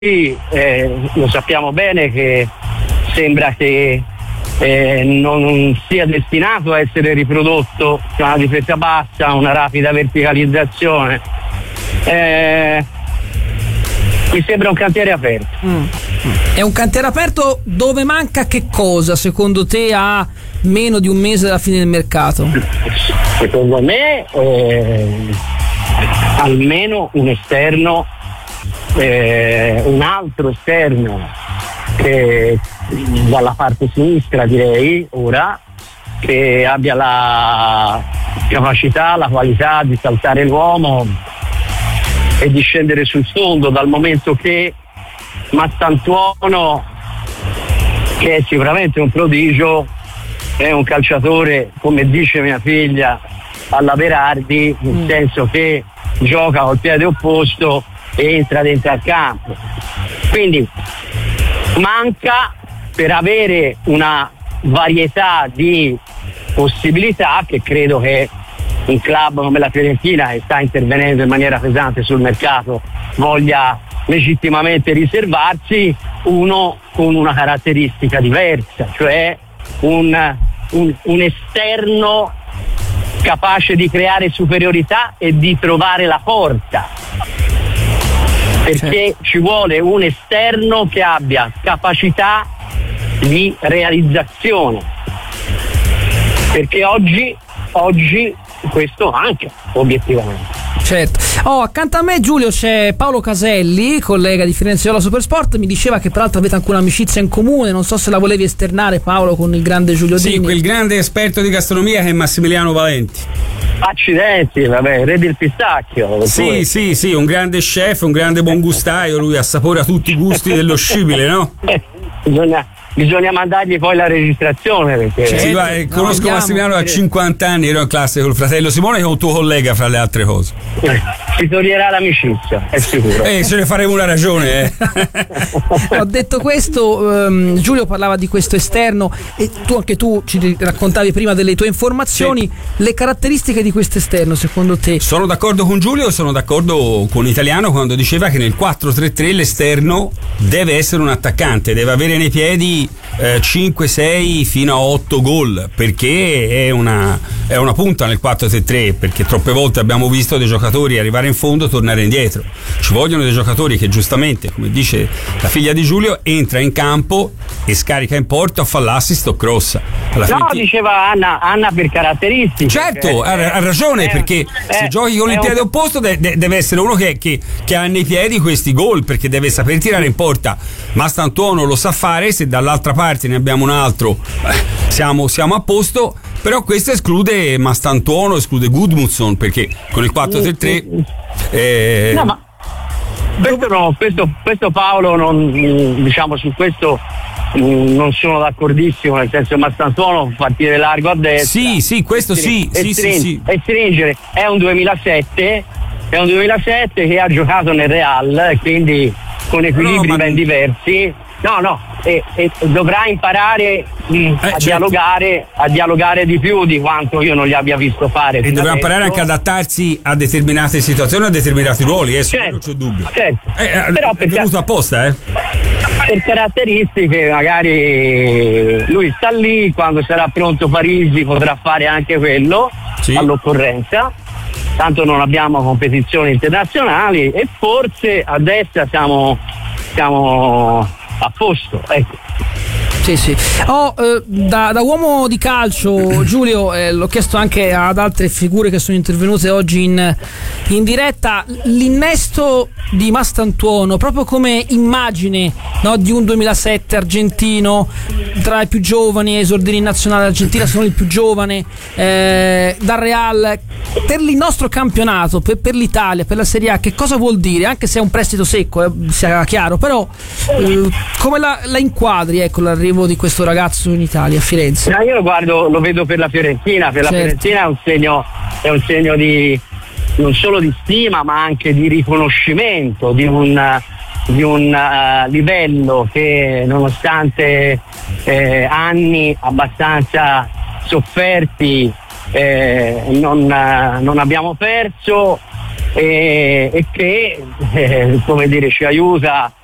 lo sappiamo bene che sembra che non sia destinato a essere riprodotto, c'è una difesa bassa, una rapida verticalizzazione. Mi sembra un cantiere aperto. È un cantiere aperto dove manca che cosa secondo te a meno di un mese dalla fine del mercato? Secondo me almeno un esterno, un altro esterno che dalla parte sinistra, direi ora, che abbia la capacità, la qualità di saltare l'uomo e di scendere sul fondo, dal momento che Mastantuono, che è sicuramente un prodigio, è un calciatore, come dice mia figlia, alla Berardi, nel senso che gioca col piede opposto e entra dentro al campo. Quindi manca, per avere una varietà di possibilità, che credo che un club come la Fiorentina, che sta intervenendo in maniera pesante sul mercato, voglia legittimamente riservarsi, uno con una caratteristica diversa, cioè un esterno capace di creare superiorità e di trovare la porta, perché ci vuole un esterno che abbia capacità di realizzazione, perché oggi questo anche obiettivamente. Certo. Accanto a me, Giulio, c'è Paolo Caselli, collega di Firenze Viola Supersport. Mi diceva che peraltro avete anche un'amicizia in comune, non so se la volevi esternare, Paolo, con il grande Giulio Dini. Sì, quel grande esperto di gastronomia che è Massimiliano Valenti. Accidenti, vabbè, re del pistacchio. Sì, un grande chef, un grande buon gustaio, lui assapora tutti i gusti dello scibile, no? Bisogna mandargli poi la registrazione, perché sì, conosco Massimiliano da 50 anni, ero in classe col fratello Simone, che è un tuo collega fra le altre cose. Si toglierà l'amicizia, è sicuro. Ce ne faremo una ragione. Ho detto questo, Giulio parlava di questo esterno e anche tu ci raccontavi prima delle tue informazioni. Sì. Le caratteristiche di questo esterno, secondo te? Sono d'accordo con Giulio, sono d'accordo con Italiano quando diceva che nel 4-3-3 l'esterno deve essere un attaccante, deve avere nei piedi 5, 6 fino a 8 gol, perché è una punta nel 4-3-3, perché troppe volte abbiamo visto dei giocatori arrivare in fondo e tornare indietro. Ci vogliono dei giocatori che, giustamente, come dice la figlia di Giulio, entra in campo e scarica in porta o fa l'assist o crossa. Diceva Anna per caratteristiche. Certo, ha ragione, perché se giochi con il piede opposto deve essere uno che ha nei piedi questi gol, perché deve saper tirare in porta. Mastantuono lo sa fare, se dall'altra parte ne abbiamo un altro, siamo a posto. Però questo esclude Mastantuono, esclude Gudmundsson, perché con il 4-3-3 no, ma questo Paolo su questo non sono d'accordissimo, nel senso che Mastantuono partire largo a destra, sì, questo sì, e stringere. È un 2007 che ha giocato nel Real, quindi con equilibri ben diversi. E dovrà imparare a dialogare di più di quanto io non gli abbia visto fare. E dovrà imparare anche ad adattarsi a determinate situazioni, a determinati ruoli, non c'è dubbio. Certo. Però è venuto apposta, Per caratteristiche magari lui sta lì, quando sarà pronto Parisi potrà fare anche quello, sì, all'occorrenza. Tanto non abbiamo competizioni internazionali e forse a destra siamo a posto, ecco. Sì. Da uomo di calcio, Giulio, l'ho chiesto anche ad altre figure che sono intervenute oggi in diretta, l'innesto di Mastantuono proprio come immagine, no, di un 2007 argentino, tra i più giovani, esordini in nazionale argentina, sono il più giovane, dal Real, per il nostro campionato, per l'Italia, per la Serie A, che cosa vuol dire? Anche se è un prestito secco, sia chiaro, però come la inquadri, ecco, l'arrivo di questo ragazzo in Italia, a Firenze? Io lo vedo per la Fiorentina, la Fiorentina è un segno di non solo di stima ma anche di riconoscimento di un livello che, nonostante anni abbastanza sofferti, non abbiamo perso, e che come dire ci aiuta